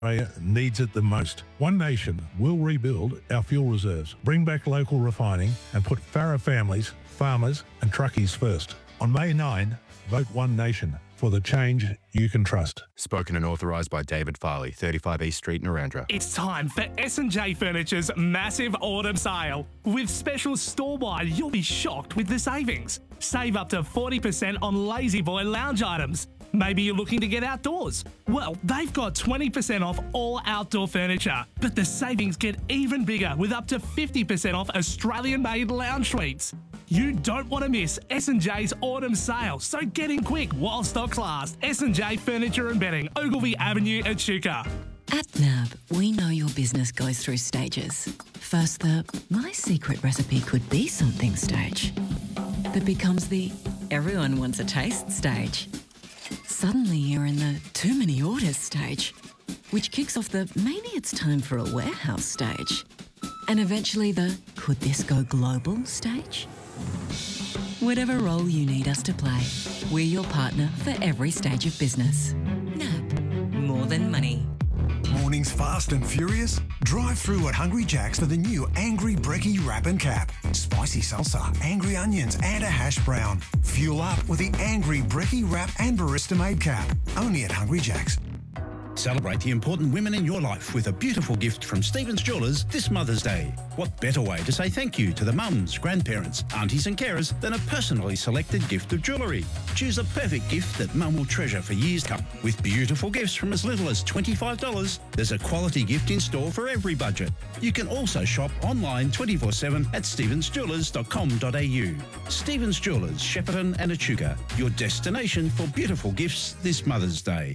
Australia needs it the most. One Nation will rebuild our fuel reserves, bring back local refining and put Farrer families, farmers and truckies first. On May 9, vote One Nation for the change you can trust. Spoken and authorised by David Farley, 35 East Street, Narrandera. It's time for S&J Furniture's massive autumn sale. With special store-wide, you'll be shocked with the savings. Save up to 40% on Lazy Boy lounge items. Maybe you're looking to get outdoors. Well, they've got 20% off all outdoor furniture. But the savings get even bigger with up to 50% off Australian-made lounge suites. You don't want to miss S&J's autumn sale, so get in quick while stocks last. S&J Furniture and Bedding, Ogilvy Avenue, Echuca. At NAB, we know your business goes through stages. First, the my secret recipe could be something stage. That becomes the everyone wants a taste stage. Suddenly you're in the too many orders stage, which kicks off the maybe it's time for a warehouse stage. And eventually the could this go global stage? Whatever role you need us to play, we're your partner for every stage of business. NAB, more than money. Mornings fast and furious? Drive through at Hungry Jack's for the new Angry Brekkie Wrap and Cap. Spicy salsa, angry onions and a hash brown. Fuel up with the Angry Brekkie Wrap and Barista Made Cap. Only at Hungry Jack's. Celebrate the important women in your life with a beautiful gift from Stevens Jewellers this Mother's Day. What better way to say thank you to the mums, grandparents, aunties and carers than a personally selected gift of jewellery? Choose a perfect gift that mum will treasure for years to come. With beautiful gifts from as little as $25, there's a quality gift in store for every budget. You can also shop online 24/7 at stevensjewellers.com.au. Stevens Jewellers, Shepparton and Echuca, your destination for beautiful gifts this Mother's Day.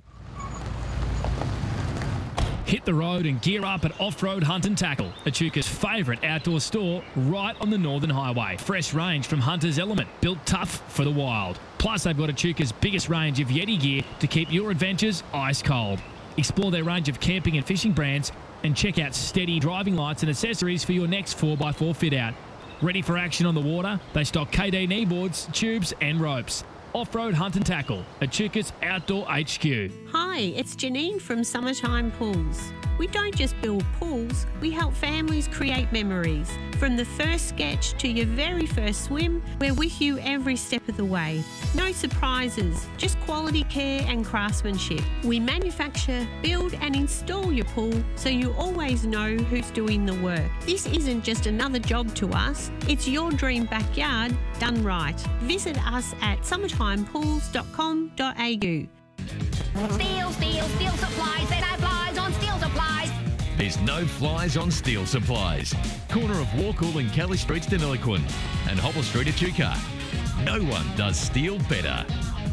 Hit the road and gear up at Off-Road Hunt and Tackle, Echuca's favourite outdoor store right on the Northern Highway. Fresh range from Hunter's Element, built tough for the wild. Plus, they've got Echuca's biggest range of Yeti gear to keep your adventures ice cold. Explore their range of camping and fishing brands and check out steady driving lights and accessories for your next 4x4 fit-out. Ready for action on the water? They stock KD kneeboards, tubes and ropes. Off-Road Hunt and Tackle, Echuca's Outdoor HQ. Hi, it's Janine from Summertime Pools. We don't just build pools, we help families create memories. From the first sketch to your very first swim, we're with you every step of the way. No surprises, just quality care and craftsmanship. We manufacture, build and install your pool so you always know who's doing the work. This isn't just another job to us, it's your dream backyard done right. Visit us at summertimepools.com.au. Steel supplies. There's no flies on steel supplies. There's no flies on steel supplies. Corner of Warcool and Kelly Streets, Deniliquin, and Hobble Street, Echuca. No one does steel better.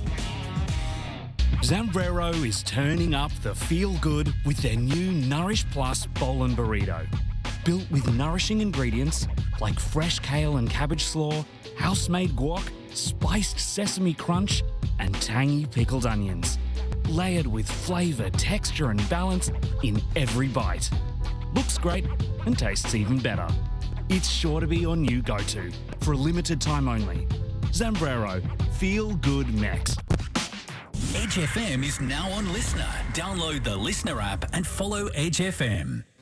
Zambrero is turning up the feel good with their new Nourish Plus bowl and burrito. Built with nourishing ingredients like fresh kale and cabbage slaw, house-made guac, spiced sesame crunch, and tangy pickled onions. Layered with flavour, texture and balance in every bite. Looks great and tastes even better. It's sure to be your new go-to for a limited time only. Zambrero, feel good next. Edge FM is now on Listener. Download the Listener app and follow Edge FM.